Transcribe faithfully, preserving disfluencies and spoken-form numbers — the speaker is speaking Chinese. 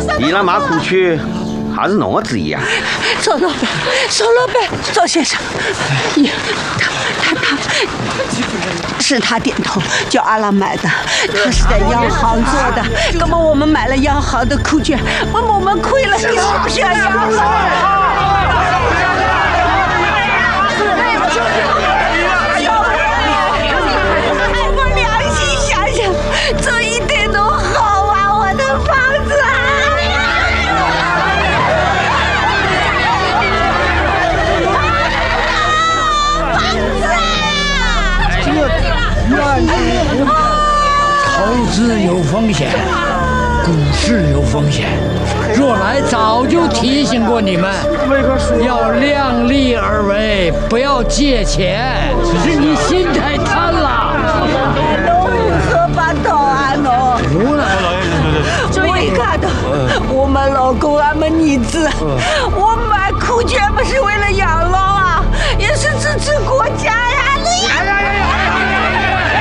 你那马苦去，还是侬的主意啊？ 周老板，周老板，周先生，你他他他，是他点头叫阿拉买的，他是在央行做的，那么我们买了央行的库券，那么我们亏了，你是不是要央行？这一点都好啊，我的房子啊！房子啊！ 这个乱投资有风险，股市有风险。若来早就提醒过你们，要量力而为，不要借钱。只是你心太贪了。 我一看到我们老公俺们儿子，我们